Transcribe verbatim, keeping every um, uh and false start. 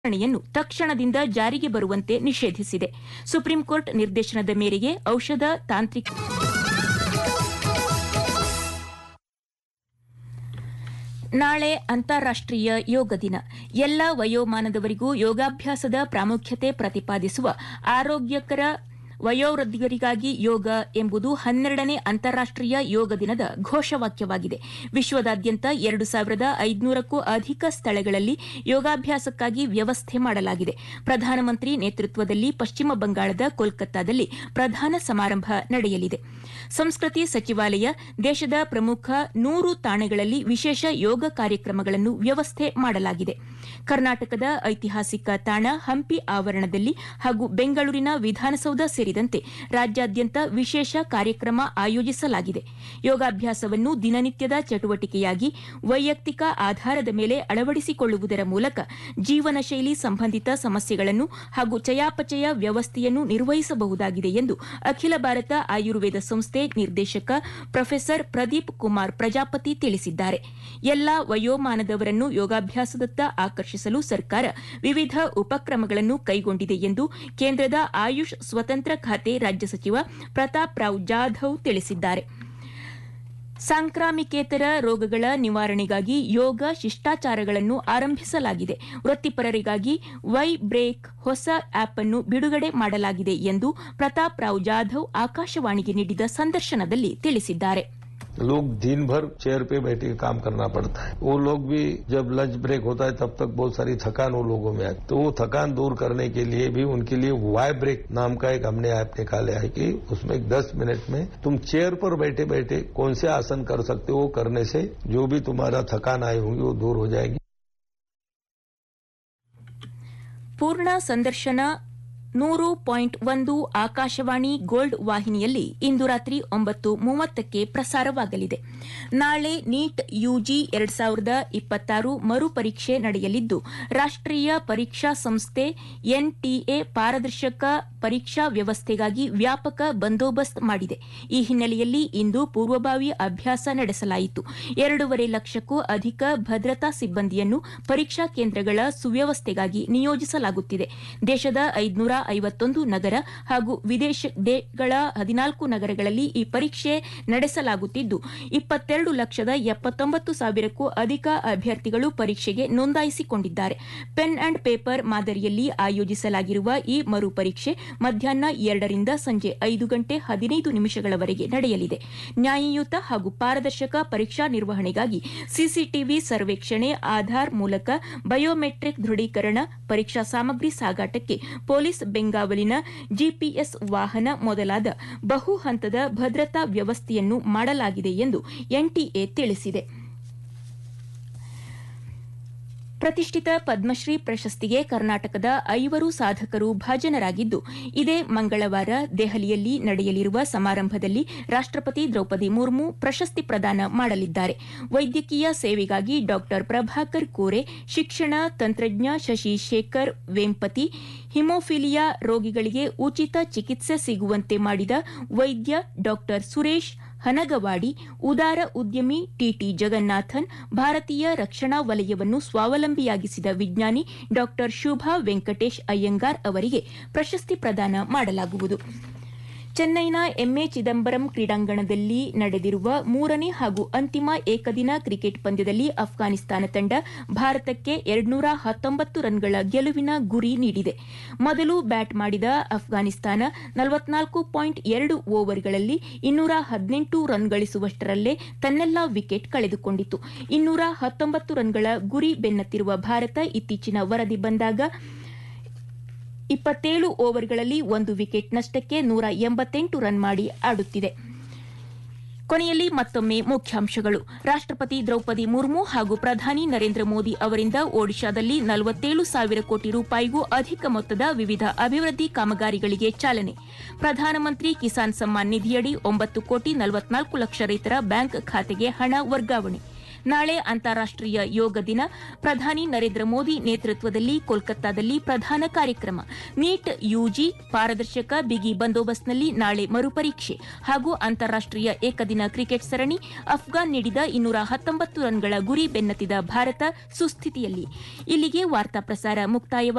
ಯನ್ನು ತಕ್ಷಣದಿಂದ ಜಾರಿಗೆ ಬರುವಂತೆ ನಿಷೇಧಿಸಿದೆ. ಸುಪ್ರೀಂ ಕೋರ್ಟ್ ನಿರ್ದೇಶನದ ಮೇರೆಗೆ ಔಷಧ ತಾಂತ್ರಿಕ ನಾಳೆ ಅಂತಾರಾಷ್ಟೀಯ ಯೋಗ ದಿನ. ಎಲ್ಲ ವಯೋಮಾನದವರಿಗೂ ಯೋಗಾಭ್ಯಾಸದ ಪ್ರಾಮುಖ್ಯತೆ ಪ್ರತಿಪಾದಿಸುವ ಆರೋಗ್ಯಕರ ವಯೋವೃದ್ಧರಿಗಾಗಿ ಯೋಗ ಎಂಬುದು ಹನ್ನೆರಡನೇ ಅಂತಾರಾಷ್ಟೀಯ ಯೋಗ ದಿನದ ಘೋಷವಾಕ್ಯವಾಗಿದೆ. ವಿಶ್ವದಾದ್ಯಂತ ಎರಡು ಸಾವಿರದ ಐದುನೂರಕ್ಕೂ ಅಧಿಕ ಸ್ಥಳಗಳಲ್ಲಿ ಯೋಗಾಭ್ಯಾಸಕ್ಕಾಗಿ ವ್ಯವಸ್ಥೆ ಮಾಡಲಾಗಿದೆ. ಪ್ರಧಾನಮಂತ್ರಿ ನೇತೃತ್ವದಲ್ಲಿ ಪಶ್ಚಿಮ ಬಂಗಾಳದ ಕೋಲ್ಕತ್ತಾದಲ್ಲಿ ಪ್ರಧಾನ ಸಮಾರಂಭ ನಡೆಯಲಿದೆ. ಸಂಸ್ಕೃತಿ ಸಚಿವಾಲಯ ದೇಶದ ಪ್ರಮುಖ ನೂರು ತಾಣಗಳಲ್ಲಿ ವಿಶೇಷ ಯೋಗ ಕಾರ್ಯಕ್ರಮಗಳನ್ನು ವ್ಯವಸ್ಥೆ ಮಾಡಲಾಗಿದೆ. ಕರ್ನಾಟಕದ ಐತಿಹಾಸಿಕ ತಾಣ ಹಂಪಿ ಆವರಣದಲ್ಲಿ ಹಾಗೂ ಬೆಂಗಳೂರಿನ ವಿಧಾನಸೌಧ ಸೇರಿದಂತೆ ರಾಜ್ಯಾದ್ಯಂತ ವಿಶೇಷ ಕಾರ್ಯಕ್ರಮ ಆಯೋಜಿಸಲಾಗಿದೆ. ಯೋಗಾಭ್ಯಾಸವನ್ನು ದಿನನಿತ್ಯದ ಚಟುವಟಿಕೆಯಾಗಿ ವೈಯಕ್ತಿಕ ಆಧಾರದ ಮೇಲೆ ಅಳವಡಿಸಿಕೊಳ್ಳುವುದರ ಮೂಲಕ ಜೀವನ ಶೈಲಿ ಸಂಬಂಧಿತ ಸಮಸ್ಯೆಗಳನ್ನು ಹಾಗೂ ಚಯಾಪಚಯ ವ್ಯವಸ್ಥೆಯನ್ನು ನಿರ್ವಹಿಸಬಹುದಾಗಿದೆ ಎಂದು ಅಖಿಲ ಭಾರತ ಆಯುರ್ವೇದ ಸಂಸ್ಥೆ ನಿರ್ದೇಶಕ ಪ್ರೊಫೆಸರ್ ಪ್ರದೀಪ್ ಕುಮಾರ್ ಪ್ರಜಾಪತಿ ತಿಳಿಸಿದ್ದಾರೆ. ಎಲ್ಲಾ ವಯೋಮಾನದವರನ್ನು ಯೋಗಾಭ್ಯಾಸದತ್ತ ಆಕರ್ಷಿಸಲು ಸರ್ಕಾರ ವಿವಿಧ ಉಪಕ್ರಮಗಳನ್ನು ಕೈಗೊಂಡಿದೆ ಎಂದು ಕೇಂದ್ರದ ಆಯುಷ್ ಸ್ವತಂತ್ರ ಖಾತೆ ರಾಜ್ಯ ಸಚಿವ ಪ್ರತಾಪ್ ರಾವ್ ಜಾಧವ್ ತಿಳಿಸಿದ್ದಾರೆ. ಸಾಂಕ್ರಾಮಿಕೇತರ ರೋಗಗಳ ನಿವಾರಣೆಗಾಗಿ ಯೋಗ ಶಿಷ್ಟಾಚಾರಗಳನ್ನು ಆರಂಭಿಸಲಾಗಿದೆ. ವೃತ್ತಿಪರರಿಗಾಗಿ ವೈ ಬ್ರೇಕ್ ಹೊಸ ಆಪ್ ಅನ್ನು ಬಿಡುಗಡೆ ಮಾಡಲಾಗಿದೆ ಎಂದು ಪ್ರತಾಪ್ ರಾವ್ ಜಾಧವ್ ಆಕಾಶವಾಣಿಗೆ ನೀಡಿದ ಸಂದರ್ಶನದಲ್ಲಿ ತಿಳಿಸಿದ್ದಾರೆ. लोग दिन भर चेयर पे बैठ के काम करना पड़ता है. वो लोग भी जब लंच ब्रेक होता है तब तक बहुत सारी थकान वो लोगों में आती है. तो वो थकान दूर करने के लिए भी उनके लिए वाई ब्रेक नाम का एक हमने ऐप निकाला है कि उसमें दस मिनट में तुम चेयर पर बैठे बैठे कौन से आसन कर सकते हो, करने से जो भी तुम्हारा थकान आई होगी वो दूर हो जाएगी. पूर्ण संदर्शन ನೂರು ಪಾಯಿಂಟ್ ಒಂದು ಆಕಾಶವಾಣಿ ಗೋಲ್ಡ್ ವಾಹಿನಿಯಲ್ಲಿ ಇಂದು ರಾತ್ರಿ ಒಂಬತ್ತು ಮೂವತ್ತಕ್ಕೆ ಪ್ರಸಾರವಾಗಲಿದೆ. ನಾಳೆ ನೀಟ್ ಯುಜಿ ಎರಡು ಸಾವಿರದ ಇಪ್ಪತ್ತಾರು ಮರುಪರೀಕ್ಷೆ ನಡೆಯಲಿದ್ದು ರಾಷ್ಟೀಯ ಪರೀಕ್ಷಾ ಸಂಸ್ಥೆ ಎನ್ಟಿಎ ಪಾರದರ್ಶಕ ಪರೀಕ್ಷಾ ವ್ಯವಸ್ಥೆಗಾಗಿ ವ್ಯಾಪಕ ಬಂದೋಬಸ್ತ್ ಮಾಡಿದೆ. ಈ ಹಿನ್ನೆಲೆಯಲ್ಲಿ ಇಂದು ಪೂರ್ವಭಾವಿ ಅಭ್ಯಾಸ ನಡೆಸಲಾಯಿತು. ಎರಡೂವರೆ ಲಕ್ಷಕ್ಕೂ ಅಧಿಕ ಭದ್ರತಾ ಸಿಬ್ಬಂದಿಯನ್ನು ಪರೀಕ್ಷಾ ಕೇಂದ್ರಗಳ ಸುವ್ಯವಸ್ಥೆಗಾಗಿ ನಿಯೋಜಿಸಲಾಗುತ್ತಿದೆ. ದೇಶದ ಐದುನೂರ ಐವತ್ತೊಂದು ನಗರ ಹಾಗೂ ವಿದೇಶಗಳ ಹದಿನಾಲ್ಕು ನಗರಗಳಲ್ಲಿ ಈ ಪರೀಕ್ಷೆ ನಡೆಸಲಾಗುತ್ತಿದ್ದು ಇಪ್ಪತ್ತೆರಡು ಲಕ್ಷದ ಎಪ್ಪತ್ತೊಂಬತ್ತು ಸಾವಿರಕ್ಕೂ ಅಧಿಕ ಅಭ್ಯರ್ಥಿಗಳು ಪರೀಕ್ಷೆಗೆ ನೋಂದಾಯಿಸಿಕೊಂಡಿದ್ದಾರೆ. ಪೆನ್ ಅಂಡ್ ಪೇಪರ್ ಮಾದರಿಯಲ್ಲಿ ಆಯೋಜಿಸಲಾಗಿರುವ ಈ ಮರುಪರೀಕ್ಷೆ ಮಧ್ಯಾಹ್ನ ಎರಡರಿಂದ ಸಂಜೆ ಐದು ಗಂಟೆ ಹದಿನೈದು ನಿಮಿಷಗಳವರೆಗೆ ನಡೆಯಲಿದೆ. ನ್ಯಾಯಯುತ ಹಾಗೂ ಪಾರದರ್ಶಕ ಪರೀಕ್ಷಾ ನಿರ್ವಹಣೆಗಾಗಿ ಸಿಸಿಟಿವಿ ಸರ್ವೇಕ್ಷಣೆ, ಆಧಾರ್ ಮೂಲಕ ಬಯೋಮೆಟ್ರಿಕ್ ದೃಢೀಕರಣ, ಪರೀಕ್ಷಾ ಸಾಮಗ್ರಿ ಸಾಗಾಟಕ್ಕೆ ಪೊಲೀಸ್ ಬೆಂಗಾವಲಿನ ಜಿಪಿಎಸ್ ವಾಹನ ಮೊದಲಾದ ಬಹು ಹಂತದ ಭದ್ರತಾ ವ್ಯವಸ್ಥೆಯನ್ನು ಮಾಡಲಾಗಿದೆ ಎಂದು ಎನ್ಟಿಎ ತಿಳಿಸಿದೆ. ಪ್ರತಿಷ್ಠಿತ ಪದ್ಮಶ್ರೀ ಪ್ರಶಸ್ತಿಗೆ ಕರ್ನಾಟಕದ ಐವರು ಸಾಧಕರು ಭಾಜನರಾಗಿದ್ದು ಇದೇ ಮಂಗಳವಾರ ದೆಹಲಿಯಲ್ಲಿ ನಡೆಯಲಿರುವ ಸಮಾರಂಭದಲ್ಲಿ ರಾಷ್ಟಪತಿ ದ್ರೌಪದಿ ಮುರ್ಮು ಪ್ರಶಸ್ತಿ ಪ್ರದಾನ ಮಾಡಲಿದ್ದಾರೆ. ವೈದ್ಯಕೀಯ ಸೇವೆಗಾಗಿ ಡಾ ಪ್ರಭಾಕರ್ ಕೋರೆ, ಶಿಕ್ಷಣ ತಂತ್ರಜ್ಞ ಶಶಿ ಶೇಖರ್ ವೇಂಪತಿ, ಹಿಮೋಫಿಲಿಯಾ ರೋಗಿಗಳಿಗೆ ಉಚಿತ ಚಿಕಿತ್ಸೆ ಸಿಗುವಂತೆ ಮಾಡಿದ ವೈದ್ಯ ಡಾ ಸುರೇಶ್ ಹನಗವಾಡಿ, ಉದಾರ ಉದ್ಯಮಿ ಟಿಟಿ ಜಗನ್ನಾಥನ್, ಭಾರತೀಯ ರಕ್ಷಣಾ ವಲಯವನ್ನು ಸ್ವಾವಲಂಬಿಯಾಗಿಸಿದ ವಿಜ್ಞಾನಿ ಡಾ ಶುಭಾ ವೆಂಕಟೇಶ್ ಅಯ್ಯಂಗಾರ್ ಅವರಿಗೆ ಪ್ರಶಸ್ತಿ ಪ್ರದಾನ ಮಾಡಲಾಗುವುದು. ಚೆನ್ನೈನ ಎಂಎ ಚಿದಂಬರಂ ಕ್ರೀಡಾಂಗಣದಲ್ಲಿ ನಡೆದಿರುವ ಮೂರನೇ ಹಾಗೂ ಅಂತಿಮ ಏಕದಿನ ಕ್ರಿಕೆಟ್ ಪಂದ್ಯದಲ್ಲಿ ಅಫ್ಘಾನಿಸ್ತಾನ ತಂಡ ಭಾರತಕ್ಕೆ ಎರಡ್ನೂರ ಹತ್ತೊಂಬತ್ತು ರನ್ಗಳ ಗೆಲುವಿನ ಗುರಿ ನೀಡಿದೆ. ಮೊದಲು ಬ್ಯಾಟ್ ಮಾಡಿದ ಅಫ್ಘಾನಿಸ್ತಾನ ನಲವತ್ನಾಲ್ಕು ಪಾಯಿಂಟ್ ಎರಡು ಓವರ್ಗಳಲ್ಲಿ ಇನ್ನೂರ ಹದಿನೆಂಟು ರನ್ ಗಳಿಸುವಷ್ಟರಲ್ಲೇ ತನ್ನೆಲ್ಲಾ ವಿಕೆಟ್ ಕಳೆದುಕೊಂಡಿತು. ಇನ್ನೂರ ಹತ್ತೊಂಬತ್ತು ರನ್ಗಳ ಗುರಿ ಬೆನ್ನತ್ತಿರುವ ಭಾರತ ಇತ್ತೀಚಿನ ವರದಿ ಬಂದಾಗ ಇಪ್ಪತ್ತೇಳು ಓವರ್ಗಳಲ್ಲಿ ಒಂದು ವಿಕೆಟ್ ನಷ್ಟಕ್ಕೆ ನೂರ ಎಂಬತ್ತೆಂಟು ರನ್ ಮಾಡಿ ಆಡುತ್ತಿದೆ. ಕೊನೆಯಲ್ಲಿ ಮತ್ತೊಮ್ಮೆ ಮುಖ್ಯಾಂಶಗಳು. ರಾಷ್ಟಪತಿ ದ್ರೌಪದಿ ಮುರ್ಮು ಹಾಗೂ ಪ್ರಧಾನಿ ನರೇಂದ್ರ ಮೋದಿ ಅವರಿಂದ ಒಡಿಶಾದಲ್ಲಿ ನಲವತ್ತೇಳು ಸಾವಿರ ಕೋಟಿ ರೂಪಾಯಿಗೂ ಅಧಿಕ ಮೊತ್ತದ ವಿವಿಧ ಅಭಿವೃದ್ಧಿ ಕಾಮಗಾರಿಗಳಿಗೆ ಚಾಲನೆ. ಪ್ರಧಾನಮಂತ್ರಿ ಕಿಸಾನ್ ಸಮ್ಮಾನ್ ನಿಧಿಯಡಿ ಒಂಬತ್ತು ಕೋಟಿ ನಲವತ್ನಾಲ್ಕು ಲಕ್ಷ ರೈತರ ಬ್ಯಾಂಕ್ ಖಾತೆಗೆ ಹಣ ವರ್ಗಾವಣೆ. ನಾಳೆ ಅಂತಾರಾಷ್ಟೀಯ ಯೋಗ ದಿನ. ಪ್ರಧಾನಿ ನರೇಂದ್ರ ಮೋದಿ ನೇತೃತ್ವದಲ್ಲಿ ಕೋಲ್ಕತ್ತಾದಲ್ಲಿ ಪ್ರಧಾನ ಕಾರ್ಯಕ್ರಮ. ನೀಟ್ ಯುಜಿ ಪಾರದರ್ಶಕ ಬಿಗಿ ಬಂದೋಬಸ್ತ್ನಲ್ಲಿ ನಾಳೆ ಮರುಪರೀಕ್ಷೆ ಹಾಗೂ ಅಂತಾರಾಷ್ಟೀಯ ಏಕದಿನ ಕ್ರಿಕೆಟ್ ಸರಣಿ. ಅಫ್ಘಾನ್ ನೀಡಿದ ಇನ್ನೂರ ಹತ್ತೊಂಬತ್ತು ರನ್ಗಳ ಗುರಿ ಬೆನ್ನತ್ತಿದ ಭಾರತ ಸುಸ್ಥಿತಿಯಲ್ಲಿ. ಇಲ್ಲಿಗೆ ವಾರ್ತಾ ಪ್ರಸಾರ ಮುಕ್ತಾಯವಾಗಿದೆ.